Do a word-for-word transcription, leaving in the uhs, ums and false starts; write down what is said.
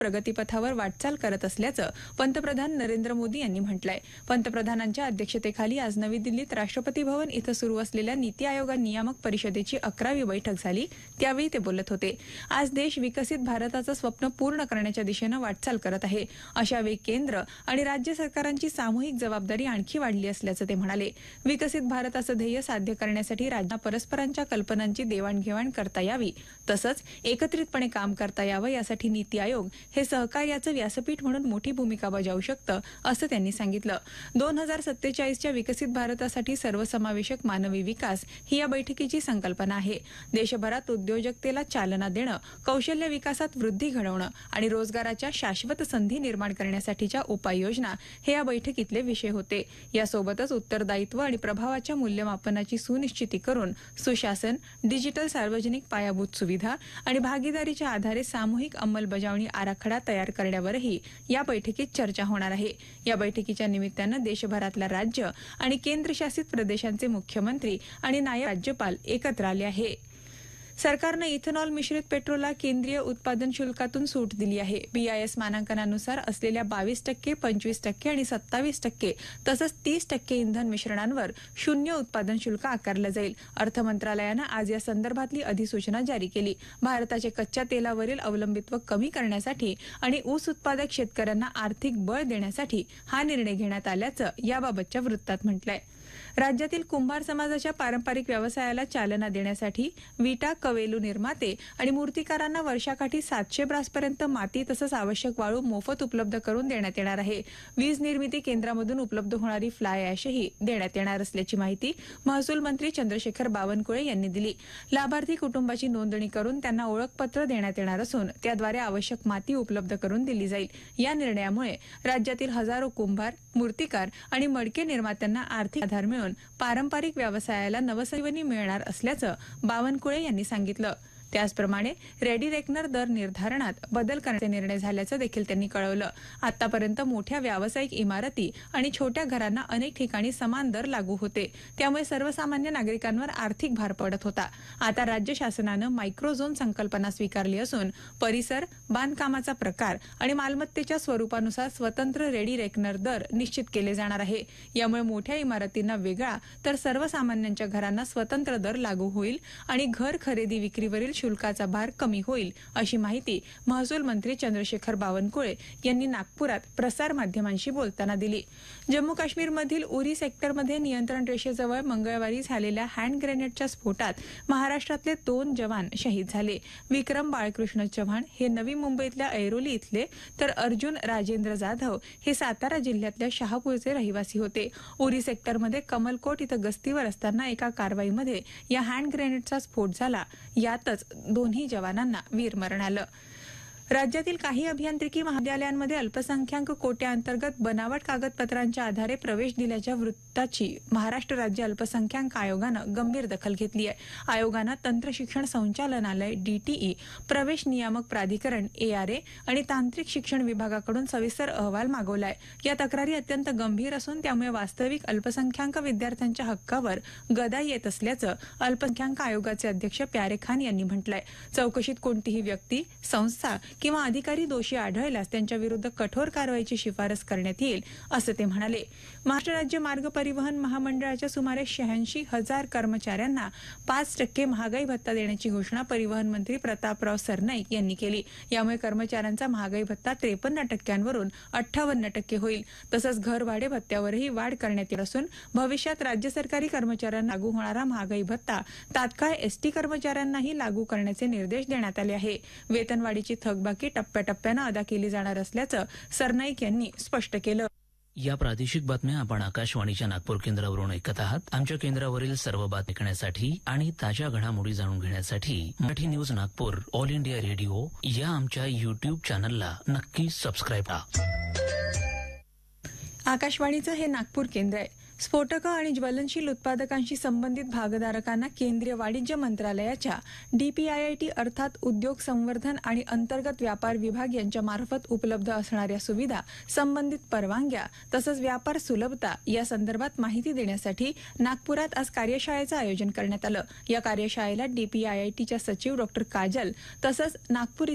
प्रगतीपथावर वाटचाल करत असल्याचं पंतप्रधान नरेंद्र मोदी यांनी म्हटलंय. पंतप्रधानांच्या अध्यक्षतेखाली आज नवी दिल्लीत राष्ट्रपती भवन इथं सुरू असलेल्या नीती आयोग नियामक परिषदेची अकरावी बैठक झाली, त्यावेळी ते बोलत होते. आज देश विकसित भारताचं स्वप्न पूर्ण करण्याच्या दिशेनं वाटचाल करत आहे. अशा वेळी केंद्र आणि राज्य सरकारांची सामूहिक जबाबदारी आणखी वाढली असल्याचं ते म्हणाले. विकसित भारताचं ध्येय साध्य करण्यासाठी राज्यांना परस्परांच्या कल्पनांची देवाणघेवाण करता यावी, तसंच एकत्रितपणे काम करता यावं यासाठी नीती आयोग हे सहकार्याचं व्यासपीठ म्हणून मोठी भूमिका बजावू शकतं, असं त्यांनी सांगितलं. दोन हजार सत्तेचाळीसच्या विकसित भारतासाठी सर्वसमावेशक मानवी विकास ही या बैठकीची संकल्पना आहे. देशभरात उद्योजकतेला चालना देणं, कौशल्य विकासात वृद्धी घडवणं आणि रोजगाराच्या शाश्वत संधी निर्माण करण्यासाठीच्या उपाययोजना हे या बैठकीतले विषय होते. यासोबतच उत्तरदायित्व आणि प्रभावाच्या मूल्यमापनाची सुनिश्चिती करून सुशासन, डिजिटल सार्वजनिक पायाभूत सुविधा आणि भागीदारीच्या आधारे सामूहिक अंमलबजावणी आराखडा तयार करण्यावरही या बैठकीत चर्चा होणार आहे. या बैठकीच्या निमित्तानं देशभरातल्या राज्य आणि केंद्रशासित प्रदेशांचे मुख्यमंत्री आणि नायब राज्यपाल एकत्र आले आहे. सरकारनं इथेनॉल मिश्रित पेट्रोलला केंद्रीय उत्पादन शुल्कातून सूट दिली आहे. बीआयएस मानांकनानुसार असलेल्या बावीस टक्के, पंचवीस टक्के आणि सत्तावीस टक्के तसंच तीस टक्के इंधन मिश्रणांवर शून्य उत्पादन शुल्क आकारलं जाईल. अर्थ मंत्रालयानं आज या संदर्भातली अधिसूचना जारी केली. भारताचे कच्च्या तेलावरील अवलंबित्व कमी करण्यासाठी आणि ऊस उत्पादक शेतकऱ्यांना आर्थिक बळ देण्यासाठी हा निर्णय घेण्यात आल्याचं याबाबतच्या वृत्तात म्हटलंय. राज्यातील कुंभार समाजाच्या पारंपरिक व्यवसायाला चालना देण्यासाठी विटा, कवेलू निर्माते आणि मूर्तिकारांना वर्षाकाठी सातशे ब्रासपर्यंत माती तसंच आवश्यक वाळू मोफत उपलब्ध करून देण्यात येणार आहे. वीज निर्मिती केंद्रामधून उपलब्ध होणारी फ्लाय ॲशही देण्यात येणार असल्याची माहिती महसूल मंत्री चंद्रशेखर बावनकुळे यांनी दिली. लाभार्थी कुटुंबाची नोंदणी करून त्यांना ओळखपत्र देण्यात येणार असून त्याद्वारे आवश्यक माती उपलब्ध करून दिली जाईल. या निर्णयामुळे राज्यातील हजारो कुंभार, मूर्तिकार आणि मडके निर्मात्यांना आर्थिक आधार मिळून पारंपरिक व्यवसायाला नवसंजीवनी मिळणार असल्याचं बावनकुळे यांनी सांगितलं. त्याचप्रमाणे रेडी रेकनर दर निर्धारणात बदल करण्याचे निर्णय झाल्याचं देखील त्यांनी कळवलं. आतापर्यंत मोठ्या व्यावसायिक इमारती आणि छोट्या घरांना अनेक ठिकाणी समान दर लागू होते, त्यामुळे सर्वसामान्य नागरिकांवर आर्थिक भार पडत होता. आता राज्य शासनानं मायक्रोझोन संकल्पना स्वीकारली असून परिसर, बांधकामाचा प्रकार आणि मालमत्तेच्या स्वरूपानुसार स्वतंत्र रेडी रेकनर दर निश्चित केले जाणार आहे. यामुळे मोठ्या इमारतींना वेगळा तर सर्वसामान्यांच्या घरांना स्वतंत्र दर लागू होईल आणि घर खरेदी विक्रीवरील शुल्काचा भार कमी होईल, अशी माहिती महसूल मंत्री चंद्रशेखर बावनकुळे यांनी नागपुरात प्रसार माध्यमांशी बोलताना दिली. जम्मू काश्मीरमधील उरी सेक्टरमध्ये नियंत्रण रेषेजवळ मंगळवारी झालेल्या हँड ग्रेनेडच्या स्फोटात महाराष्ट्रातले दोन जवान शहीद झाले. विक्रम बाळकृष्ण चव्हाण हे नवी मुंबईतल्या ऐरोली इथले तर अर्जुन राजेंद्र जाधव हे सातारा जिल्ह्यातल्या शहापूरचे रहिवासी होते. उरी सेक्टरमध्ये कमलकोट इथं गस्तीवर असताना एका कारवाईमध्ये या हँड ग्रेनेडचा स्फोट झाला. यातच दोन्ही जवानांना वीरमरण आलं. राज्यातील काही अभियांत्रिकी महाविद्यालयांमध्ये अल्पसंख्याक कोट्याअंतर्गत बनावट कागदपत्रांच्या आधारे प्रवेश दिल्याच्या वृत्ताची महाराष्ट्र राज्य अल्पसंख्याक आयोगानं गंभीर दखल घेतली आहे. आयोगानं तंत्रशिक्षण संचालनालय, डीटीई, प्रवेश नियामक प्राधिकरण, एआरए आणि तांत्रिक शिक्षण विभागाकडून सविस्तर अहवाल मागवलाय. या तक्रारी अत्यंत गंभीर असून त्यामुळे वास्तविक अल्पसंख्याक विद्यार्थ्यांच्या हक्कावर गदा येत असल्याचं अल्पसंख्याक आयोगाचे अध्यक्ष प्यारे खान यांनी म्हटलंय. चौकशीत कोणतीही व्यक्ती, संस्था किंवा अधिकारी दोषी आढळल्यास त्यांच्या विरुद्ध कठोर कारवाईची शिफारस करण्यात येईल, असं ते म्हणाले. महाराष्ट्र राज्य मार्ग परिवहन महामंडळाच्या सुमारे शहाऐंशी हजार कर्मचाऱ्यांना पाच टक्के महागाई भत्ता देण्याची घोषणा परिवहन मंत्री प्रतापराव सरनाईक यांनी केली. यामुळे कर्मचाऱ्यांचा महागाई भत्ता त्रेपन्न टक्क्यांवरून अठ्ठावन्न टक्के होईल. तसंच घर भाडे भत्त्यावरही वाढ करण्यात येत असून भविष्यात राज्य सरकारी कर्मचाऱ्यांना लागू होणारा महागाई भत्ता तात्काळ एसटी कर्मचाऱ्यांनाही लागू करण्याचे निर्देश देण्यात आले आहे. वेतनवाढीची थकबाकी टप्प्याटप्प्यानं अदा केली जाणार असल्याचं सरनाईक यांनी स्पष्ट केलं. या प्रादेशिक बातम्या आपण आकाशवाणीच्या नागपूर केंद्रावरून ऐकत आहात. आमच्या केंद्रावरील सर्व बातम्या ऐकण्यासाठी आणि ताज्या घडामोडी जाणून घेण्यासाठी Marathi news Nagpur all India radio या आमच्या युट्यूब चॅनलला नक्की सबस्क्राईब करा. आकाशवाणीचं हे नागपूर केंद्र आहे. स्फोटकं आणि ज्वलनशील उत्पादकांशी संबंधित भागधारकांना केंद्रीय वाणिज्य मंत्रालयाच्या डीपीआयआयटी अर्थात उद्योग संवर्धन आणि अंतर्गत व्यापार विभाग यांच्या मार्फत उपलब्ध असणाऱ्या सुविधा, संबंधित परवानग्या तसंच व्यापार सुलभता या संदर्भात माहिती देण्यासाठी नागपुरात आज कार्यशाळेचं आयोजन करण्यात आलं. या कार्यशाळेला डीपीआयआयटीच्या सचिव डॉक्टर काजल तसंच नागपूर